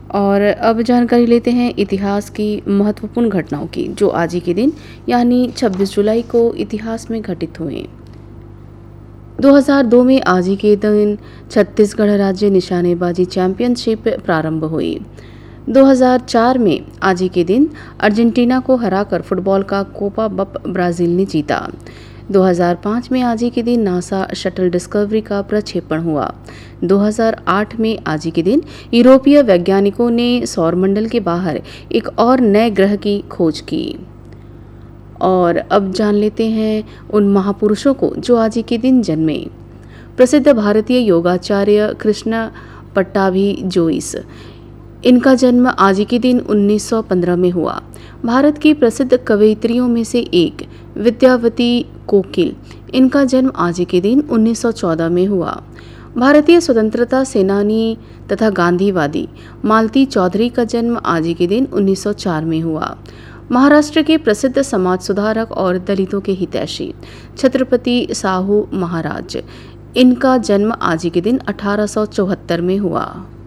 और अब जानकारी लेते हैं इतिहास की महत्वपूर्ण घटनाओं की जो आज ही के दिन यानी 26 जुलाई को इतिहास में घटित हुए। 2002 में आज ही के दिन छत्तीसगढ़ राज्य निशानेबाजी चैंपियनशिप प्रारंभ हुई। 2004 में आज ही के दिन अर्जेंटीना को हराकर फुटबॉल का कोपा बप ब्राजील ने जीता। 2005 में आज ही के दिन नासा शटल डिस्कवरी का प्रक्षेपण हुआ। 2008 में आज ही के दिन यूरोपीय वैज्ञानिकों ने सौरमंडल के बाहर एक और नए ग्रह की खोज की। और अब जान लेते हैं उन महापुरुषों को जो आज ही के दिन जन्मे। प्रसिद्ध भारतीय योगाचार्य कृष्ण पट्टाभी जोइस, इनका जन्म आज ही के दिन 1915 में हुआ। भारत की प्रसिद्ध कवयित्रियों में से एक विद्यावती कोकिल, इनका जन्म आज ही के दिन 1914 में हुआ। भारतीय स्वतंत्रता सेनानी तथा गांधीवादी मालती चौधरी का जन्म आज ही के दिन 1904 में हुआ। महाराष्ट्र के प्रसिद्ध समाज सुधारक और दलितों के हितैषी छत्रपति साहू महाराज, इनका जन्म आज ही के दिन 1874 में हुआ।